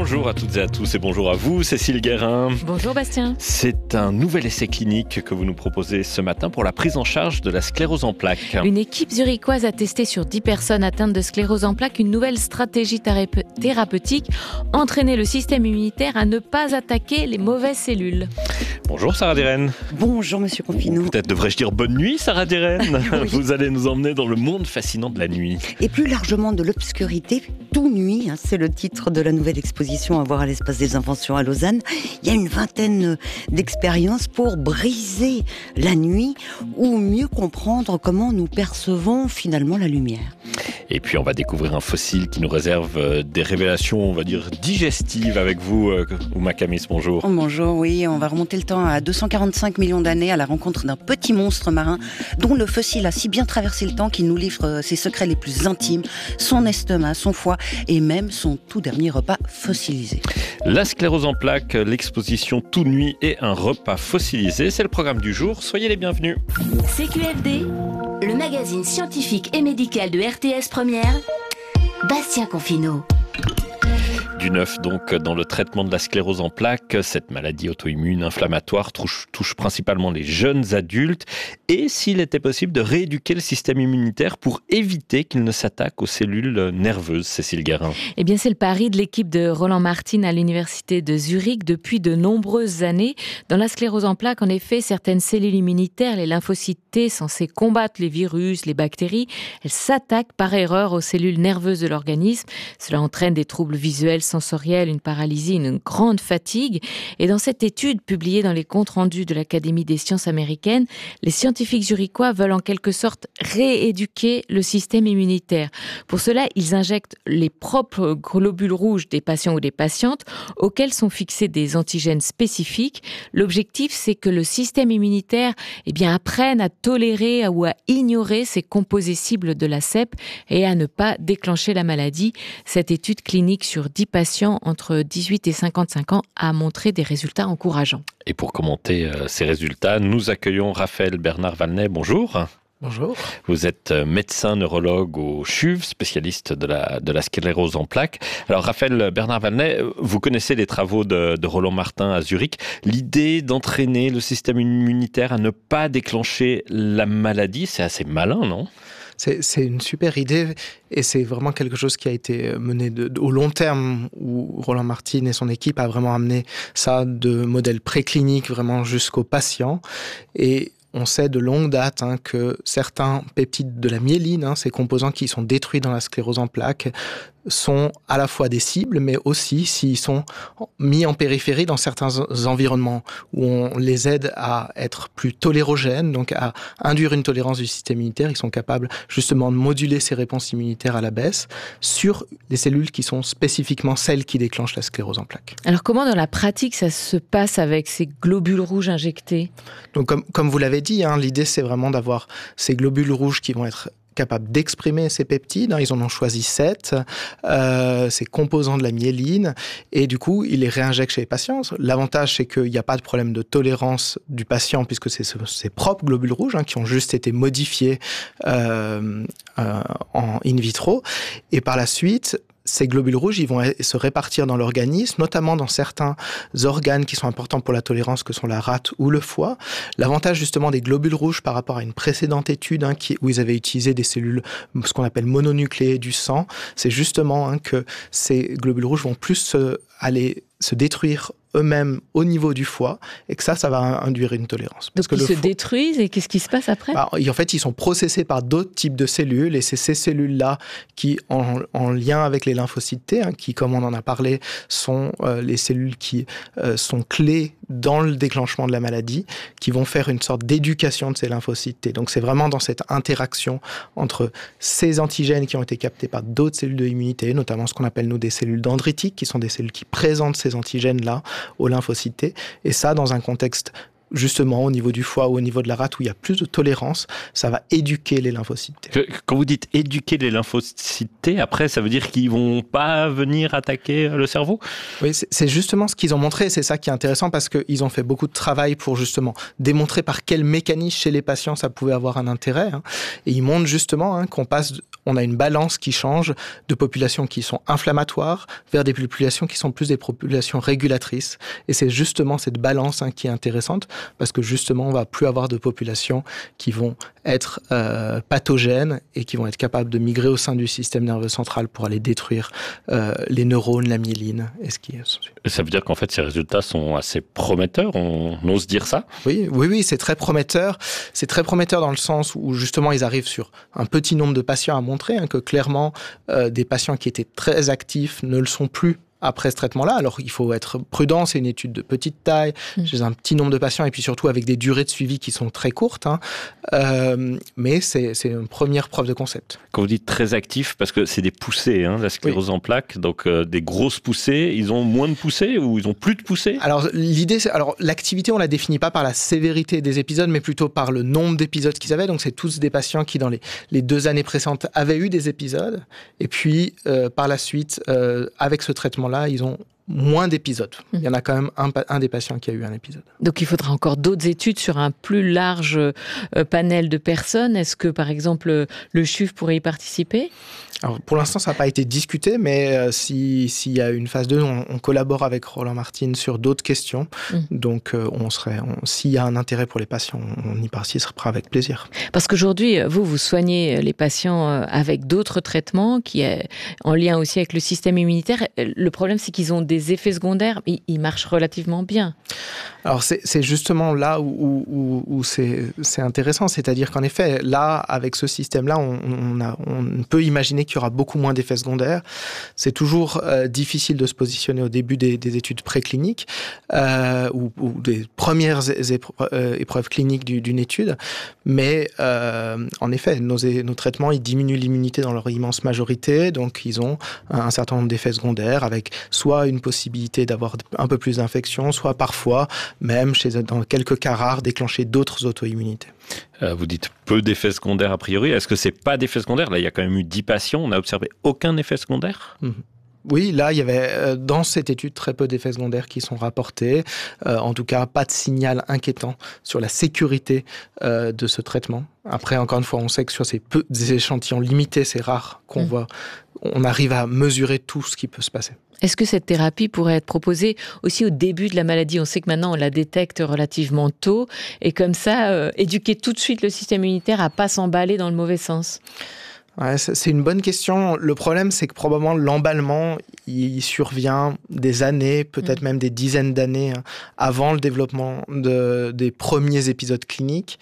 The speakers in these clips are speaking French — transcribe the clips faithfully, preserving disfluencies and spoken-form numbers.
Bonjour à toutes et à tous et bonjour à vous, Cécile Guérin. Bonjour Bastien. C'est un nouvel essai clinique que vous nous proposez ce matin pour la prise en charge de la sclérose en plaques. Une équipe zurichoise a testé sur dix personnes atteintes de sclérose en plaques une nouvelle stratégie thérapeutique, entraîner le système immunitaire à ne pas attaquer les mauvaises cellules. Bonjour Sarah Deren. Bonjour Monsieur Confinou. Peut-être devrais-je dire bonne nuit Sarah Deren. Oui. Vous allez nous emmener dans le monde fascinant de la nuit. Et plus largement de l'obscurité, tout nuit, hein, c'est le titre de la nouvelle exposition à voir à l'Espace des Inventions à Lausanne. Il y a une vingtaine d'expériences pour briser la nuit ou mieux comprendre comment nous percevons finalement la lumière. Et puis on va découvrir un fossile qui nous réserve des révélations, on va dire, digestives avec vous, Ouma Kamis, bonjour. Oh, bonjour, oui, on va remonter le temps à deux cent quarante-cinq millions d'années à la rencontre d'un petit monstre marin dont le fossile a si bien traversé le temps qu'il nous livre ses secrets les plus intimes, son estomac, son foie et même son tout dernier repas fossilisé. La sclérose en plaques, l'exposition Tout nuit et un repas fossilisé, c'est le programme du jour, soyez les bienvenus. C Q F D, le magazine scientifique et médical de R T S Première, Bastien Confinou. Du neuf donc dans le traitement de la sclérose en plaques, cette maladie auto-immune inflammatoire touche, touche principalement les jeunes adultes, et s'il était possible de rééduquer le système immunitaire pour éviter qu'il ne s'attaque aux cellules nerveuses, Cécile Guérin. Eh bien c'est le pari de l'équipe de Roland Martin à l'université de Zurich depuis de nombreuses années. Dans la sclérose en plaques, en effet, certaines cellules immunitaires, les lymphocytes T, censées combattre les virus, les bactéries, elles s'attaquent par erreur aux cellules nerveuses de l'organisme. Cela entraîne des troubles visuels, sensorielle, une paralysie, une grande fatigue. Et dans cette étude publiée dans les comptes rendus de l'Académie des sciences américaines, les scientifiques zurichois veulent en quelque sorte rééduquer le système immunitaire. Pour cela, ils injectent les propres globules rouges des patients ou des patientes auxquels sont fixés des antigènes spécifiques. L'objectif, c'est que le système immunitaire eh bien, apprenne à tolérer ou à ignorer ces composés cibles de la C E P et à ne pas déclencher la maladie. Cette étude clinique sur dix patients entre dix-huit et cinquante-cinq ans a montré des résultats encourageants. Et pour commenter euh, ces résultats, nous accueillons Raphaël Bernard-Valnet. Bonjour. Bonjour. Vous êtes médecin neurologue au C H U V, spécialiste de la, de la sclérose en plaques. Alors Raphaël Bernard-Valnet, vous connaissez les travaux de, de Roland Martin à Zurich. L'idée d'entraîner le système immunitaire à ne pas déclencher la maladie, c'est assez malin, non ? C'est, c'est une super idée et c'est vraiment quelque chose qui a été mené de, de, au long terme où Roland Martin et son équipe a vraiment amené ça de modèles précliniques vraiment jusqu'aux patients. Et on sait de longue date hein, que certains peptides de la myéline, hein, ces composants qui sont détruits dans la sclérose en plaques, sont à la fois des cibles, mais aussi s'ils sont mis en périphérie dans certains environnements où on les aide à être plus tolérogènes, donc à induire une tolérance du système immunitaire, ils sont capables justement de moduler ces réponses immunitaires à la baisse sur les cellules qui sont spécifiquement celles qui déclenchent la sclérose en plaques. Alors comment dans la pratique ça se passe avec ces globules rouges injectés ? Donc comme, comme vous l'avez dit, hein, l'idée c'est vraiment d'avoir ces globules rouges qui vont être capables d'exprimer ces peptides. Ils en ont choisi sept, euh, ces composants de la myéline, et du coup, ils les réinjectent chez les patients. L'avantage, c'est qu'il n'y a pas de problème de tolérance du patient, puisque c'est ses propres globules rouges hein, qui ont juste été modifiés euh, euh, en in vitro. Et par la suite, ces globules rouges, ils vont se répartir dans l'organisme, notamment dans certains organes qui sont importants pour la tolérance, que sont la rate ou le foie. L'avantage justement des globules rouges par rapport à une précédente étude hein, qui, où ils avaient utilisé des cellules, ce qu'on appelle mononucléées du sang, c'est justement hein, que ces globules rouges vont plus se, aller se détruire eux-mêmes au niveau du foie, et que ça, ça va induire une tolérance. Parce Donc que ils se foie... détruisent, et qu'est-ce qui se passe après ? bah, En fait, ils sont processés par d'autres types de cellules, et c'est ces cellules-là qui, en, en lien avec les lymphocytes T, hein, qui, comme on en a parlé, sont euh, les cellules qui euh, sont clés dans le déclenchement de la maladie, qui vont faire une sorte d'éducation de ces lymphocytes T. Donc c'est vraiment dans cette interaction entre ces antigènes qui ont été captés par d'autres cellules de l'immunité, notamment ce qu'on appelle nous des cellules dendritiques, qui sont des cellules qui présentent ces antigènes-là aux lymphocytes T, et ça dans un contexte justement au niveau du foie ou au niveau de la rate où il y a plus de tolérance, ça va éduquer les lymphocytes T. Quand vous dites éduquer les lymphocytes T, après ça veut dire qu'ils vont pas venir attaquer le cerveau ? Oui, c'est justement ce qu'ils ont montré, c'est ça qui est intéressant parce qu'ils ont fait beaucoup de travail pour justement démontrer par quel mécanisme chez les patients ça pouvait avoir un intérêt. Hein. Et ils montrent justement hein, qu'on passe, on a une balance qui change de populations qui sont inflammatoires vers des populations qui sont plus des populations régulatrices. Et c'est justement cette balance hein, qui est intéressante parce que justement on va plus avoir de populations qui vont être euh, pathogènes et qui vont être capables de migrer au sein du système nerveux central pour aller détruire euh, les neurones, la myéline et ce qui est. Ça veut dire qu'en fait ces résultats sont assez prometteurs, on ose dire ça ? Oui, oui, oui, c'est très prometteur. C'est très prometteur dans le sens où justement ils arrivent sur un petit nombre de patients à montrer hein, que clairement euh, des patients qui étaient très actifs ne le sont plus après ce traitement-là. Alors, il faut être prudent, c'est une étude de petite taille, mmh. chez un petit nombre de patients, et puis surtout avec des durées de suivi qui sont très courtes. Hein. Euh, mais c'est, c'est une première preuve de concept. Quand vous dites très actif, parce que c'est des poussées, hein, la sclérose oui. en plaques, donc euh, des grosses poussées, ils ont moins de poussées ou ils ont plus de poussées ? Alors, l'idée, c'est, alors, l'activité, on la définit pas par la sévérité des épisodes, mais plutôt par le nombre d'épisodes qu'ils avaient. Donc, c'est tous des patients qui, dans les, les deux années précédentes, avaient eu des épisodes. Et puis, euh, par la suite, euh, avec ce traitement là, ils ont moins d'épisodes. Il y en a quand même un, un des patients qui a eu un épisode. Donc il faudra encore d'autres études sur un plus large euh, panel de personnes. Est-ce que, par exemple, le C H U V pourrait y participer ? Alors, pour l'instant, ça n'a pas été discuté, mais euh, si, s'il y a une phase deux, on, on collabore avec Roland Martin sur d'autres questions. Mmh. Donc, euh, on serait, on, s'il y a un intérêt pour les patients, on y participera avec plaisir. Parce qu'aujourd'hui, vous, vous soignez les patients avec d'autres traitements qui est en lien aussi avec le système immunitaire. Le problème, c'est qu'ils ont des effets secondaires, mais ils marchent relativement bien. Alors, c'est, c'est justement là où, où, où c'est, c'est intéressant. C'est-à-dire qu'en effet, là, avec ce système-là, on, on, a, on peut imaginer qu'il y aura beaucoup moins d'effets secondaires. C'est toujours euh, difficile de se positionner au début des, des études précliniques euh, ou, ou des premières épro- euh, épreuves cliniques du, d'une étude. Mais euh, en effet, nos, nos traitements, ils diminuent l'immunité dans leur immense majorité. Donc, ils ont un, un certain nombre d'effets secondaires avec soit une possibilité d'avoir un peu plus d'infections, soit parfois, même chez, dans quelques cas rares, déclencher d'autres auto-immunités. Euh, vous dites peu d'effets secondaires a priori. Est-ce que c'est pas d'effets secondaires ? Là, il y a quand même eu dix patients. On n'a observé aucun effet secondaire ? Mmh. Oui, là, il y avait dans cette étude très peu d'effets secondaires qui sont rapportés. Euh, en tout cas, pas de signal inquiétant sur la sécurité euh, de ce traitement. Après, encore une fois, on sait que sur ces peu, des échantillons limités, c'est rare qu'on mmh. voit, on arrive à mesurer tout ce qui peut se passer. Est-ce que cette thérapie pourrait être proposée aussi au début de la maladie ? On sait que maintenant, on la détecte relativement tôt. Et comme ça, euh, éduquer tout de suite le système immunitaire à ne pas s'emballer dans le mauvais sens. Ouais, c'est une bonne question. Le problème, c'est que probablement l'emballement, il survient des années, peut-être mmh. même des dizaines d'années hein, avant le développement de, des premiers épisodes cliniques.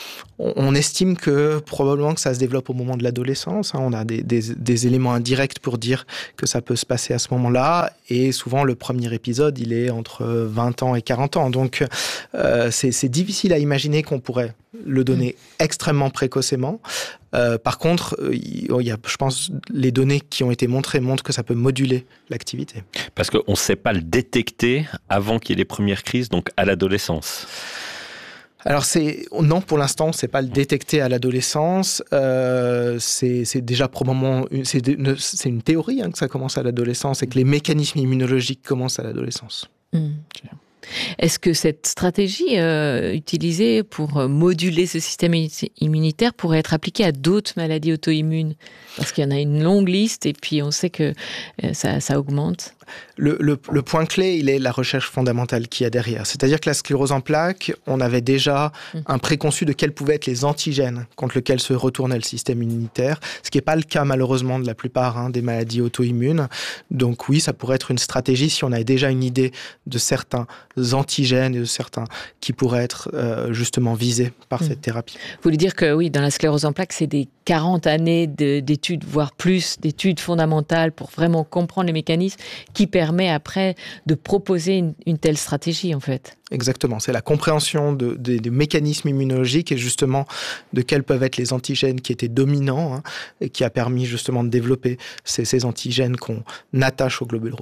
On estime que probablement que ça se développe au moment de l'adolescence. On a des, des, des éléments indirects pour dire que ça peut se passer à ce moment-là. Et souvent, le premier épisode, il est entre vingt ans et quarante ans. Donc, euh, c'est, c'est difficile à imaginer qu'on pourrait le donner mmh. extrêmement précocement. Euh, par contre, il y a, je pense, les données qui ont été montrées montrent que ça peut moduler l'activité. Parce qu'on ne sait pas le détecter avant qu'il y ait les premières crises, donc à l'adolescence. Alors c'est non pour l'instant on ne sait pas le détecter à l'adolescence. Euh, c'est, c'est déjà probablement une, c'est, une, c'est une théorie hein, que ça commence à l'adolescence et que les mécanismes immunologiques commencent à l'adolescence. Mmh. Est-ce que cette stratégie euh, utilisée pour moduler ce système immunitaire pourrait être appliquée à d'autres maladies auto-immunes ? Parce qu'il y en a une longue liste et puis on sait que euh, ça, ça augmente. Le, le, le point clé, il est la recherche fondamentale qu'il y a derrière. C'est-à-dire que la sclérose en plaques, on avait déjà mmh. un préconçu de quels pouvaient être les antigènes contre lesquels se retournait le système immunitaire, ce qui n'est pas le cas malheureusement de la plupart hein, des maladies auto-immunes. Donc oui, ça pourrait être une stratégie si on avait déjà une idée de certains antigènes et de certains qui pourraient être euh, justement visés par mmh. cette thérapie. Vous voulez dire que oui, dans la sclérose en plaques, c'est des quarante années de, d'études, voire plus, d'études fondamentales pour vraiment comprendre les mécanismes qui permet après de proposer une, une telle stratégie en fait. Exactement, c'est la compréhension de, de, des mécanismes immunologiques et justement de quels peuvent être les antigènes qui étaient dominants hein, et qui a permis justement de développer ces, ces antigènes qu'on attache aux globules rouges.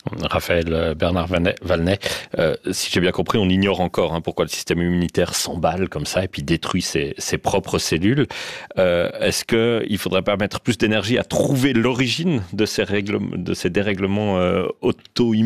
Raphaël Bernard Valnet, euh, si j'ai bien compris, on ignore encore hein, pourquoi le système immunitaire s'emballe comme ça et puis détruit ses, ses propres cellules. Euh, est-ce qu'il ne faudrait pas mettre plus d'énergie à trouver l'origine de ces, règles, de ces dérèglements euh, auto-immunitaires ?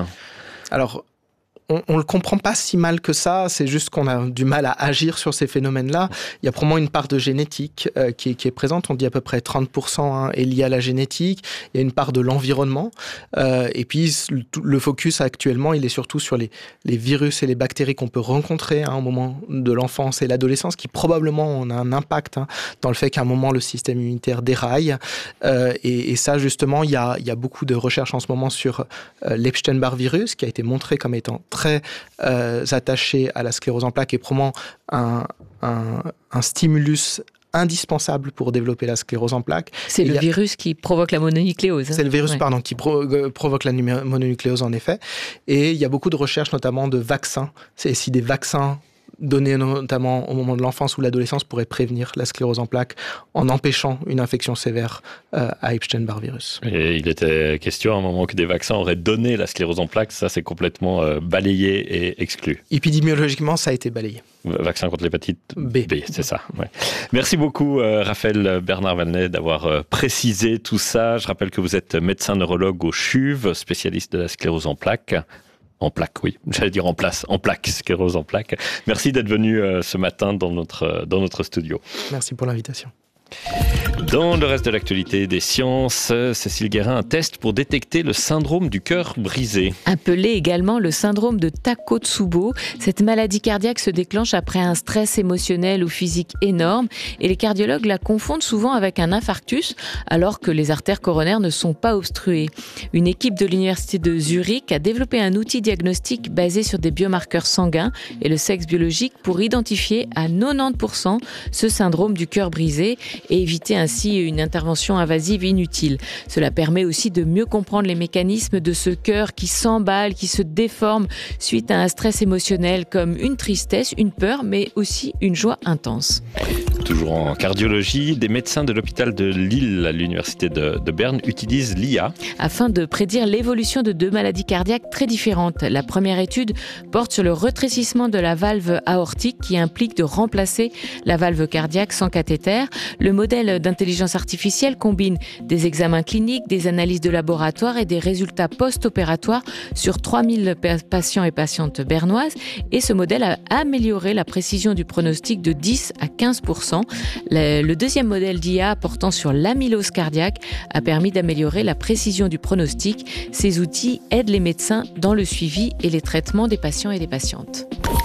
Alors, on ne le comprend pas si mal que ça, c'est juste qu'on a du mal à agir sur ces phénomènes-là. Il y a probablement une part de génétique euh, qui, est, qui est présente, on dit à peu près trente pour cent hein, est liée à la génétique, il y a une part de l'environnement, euh, et puis le, le focus actuellement, il est surtout sur les, les virus et les bactéries qu'on peut rencontrer hein, au moment de l'enfance et l'adolescence, qui probablement ont un impact hein, dans le fait qu'à un moment le système immunitaire déraille, euh, et, et ça justement, il y a, il y a beaucoup de recherches en ce moment sur euh, l'Epstein-Barr virus, qui a été montré comme étant très euh, attaché à la sclérose en plaques et probablement un, un, un stimulus indispensable pour développer la sclérose en plaques. C'est et le a... virus qui provoque la mononucléose. Hein. C'est le virus, ouais. pardon, qui pro- euh, provoque la numé- mononucléose, en effet. Et il y a beaucoup de recherches, notamment de vaccins. C'est si des vaccins donnés notamment au moment de l'enfance ou l'adolescence pourraient prévenir la sclérose en plaques en empêchant une infection sévère euh, à Epstein-Barr virus. Et il était question à un moment que des vaccins auraient donné la sclérose en plaques. Ça, c'est complètement euh, balayé et exclu. Épidémiologiquement, ça a été balayé. Vaccin contre l'hépatite B. B, c'est ça. Ouais. Merci beaucoup, euh, Raphaël Bernard Valnet, d'avoir euh, précisé tout ça. Je rappelle que vous êtes médecin neurologue au C H U V, spécialiste de la sclérose en plaques. En plaques, oui. J'allais dire en place, en plaques, sclérose en plaques. Merci d'être venu euh, ce matin dans notre, dans notre studio. Merci pour l'invitation. Dans le reste de l'actualité des sciences, Cécile Guérin, un test pour détecter le syndrome du cœur brisé. Appelé également le syndrome de Takotsubo, cette maladie cardiaque se déclenche après un stress émotionnel ou physique énorme et les cardiologues la confondent souvent avec un infarctus alors que les artères coronaires ne sont pas obstruées. Une équipe de l'université de Zurich a développé un outil diagnostique basé sur des biomarqueurs sanguins et le sexe biologique pour identifier à quatre-vingt-dix pour cent ce syndrome du cœur brisé et éviter ainsi une intervention invasive inutile. Cela permet aussi de mieux comprendre les mécanismes de ce cœur qui s'emballe, qui se déforme suite à un stress émotionnel comme une tristesse, une peur, mais aussi une joie intense. Toujours en cardiologie, des médecins de l'hôpital de Lille à l'université de, de Berne utilisent l'I A afin de prédire l'évolution de deux maladies cardiaques très différentes. La première étude porte sur le rétrécissement de la valve aortique qui implique de remplacer la valve cardiaque sans cathéter. Le modèle d'intelligence artificielle combine des examens cliniques, des analyses de laboratoire et des résultats post-opératoires sur trois mille patients et patientes bernoises. Et ce modèle a amélioré la précision du pronostic de dix à quinze pour cent. Le deuxième modèle d'I A portant sur l'amylose cardiaque a permis d'améliorer la précision du pronostic. Ces outils aident les médecins dans le suivi et les traitements des patients et des patientes.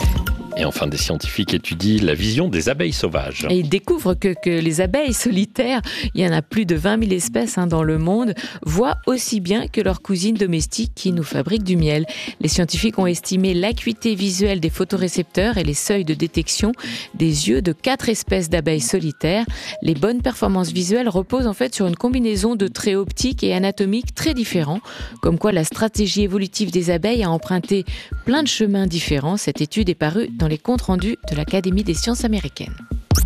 Et enfin, des scientifiques étudient la vision des abeilles sauvages. Et ils découvrent que, que les abeilles solitaires, il y en a plus de vingt mille espèces hein, dans le monde, voient aussi bien que leurs cousines domestiques qui nous fabriquent du miel. Les scientifiques ont estimé l'acuité visuelle des photorécepteurs et les seuils de détection des yeux de quatre espèces d'abeilles solitaires. Les bonnes performances visuelles reposent en fait sur une combinaison de traits optiques et anatomiques très différents, comme quoi la stratégie évolutive des abeilles a emprunté plein de chemins différents. Cette étude est parue dans les comptes rendus de l'Académie des sciences américaines.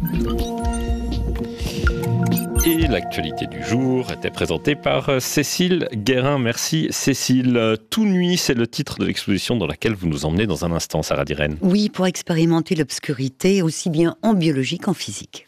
Et l'actualité du jour était présentée par Cécile Guérin. Merci Cécile. Tout nuit, c'est le titre de l'exposition dans laquelle vous nous emmenez dans un instant, Sarah Dirène. Oui, pour expérimenter l'obscurité aussi bien en biologie qu'en physique.